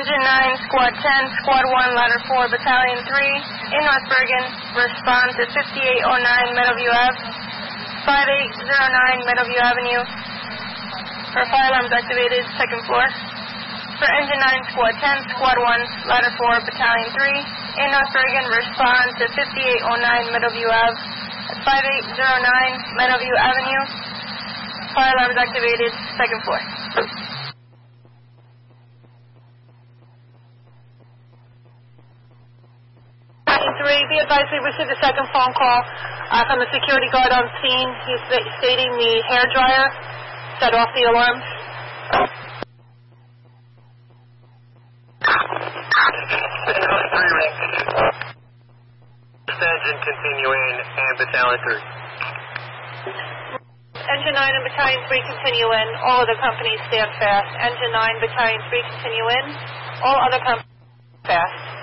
Engine 9, Squad 10, Squad 1, Ladder 4, Battalion 3, in North Bergen, respond to 5809 Meadowview Ave, 5809 Meadowview Avenue, for fire alarms activated, second floor. For Engine 9, Squad 10, Squad 1, Ladder 4, Battalion 3, in North Bergen, respond to 5809 Meadowview Ave, 5809 Meadowview Avenue, fire alarms activated, second floor. 3, be advised we received a second phone call from a security guard on scene. He's stating the hairdryer set off the alarms. Engine continuing and Battalion 3. Engine 9 and Battalion 3 continue in. All other companies stand fast. Engine 9, Battalion 3 continue in. All other companies stand fast.